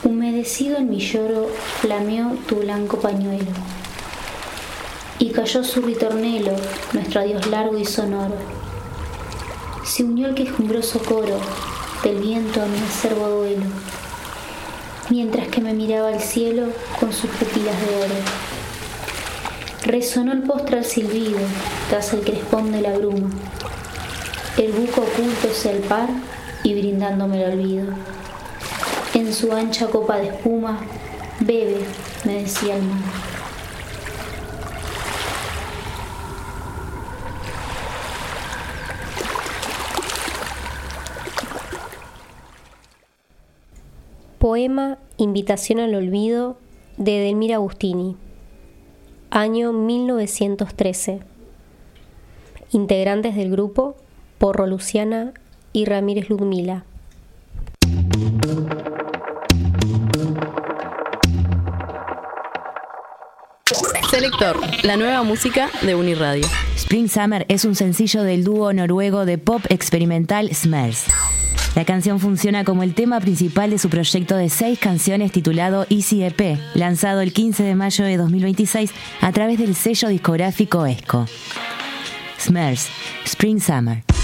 Humedecido en mi lloro, flameó tu blanco pañuelo, y cayó su ritornelo, nuestro adiós largo y sonoro. Se unió el quejumbroso coro del viento a mi acerbo duelo, mientras que me miraba al cielo con sus pupilas de oro. Resonó el postral silbido tras el crespón de la bruma, el buco ocultóse al par y brindándome el olvido. En su ancha copa de espuma, bebe, me decía el mar. Poema Invitación al Olvido de Edelmira Agustini. Año 1913. Integrantes del grupo: Porro Luciana y Ramírez Ludmila. Selector, la nueva música de Uniradio. Spring Summer es un sencillo del dúo noruego de pop experimental Smers. La canción funciona como el tema principal de su proyecto de 6 canciones titulado Easy EP, lanzado el 15 de mayo de 2026 a través del sello discográfico ESCO. Smers, Spring Summer.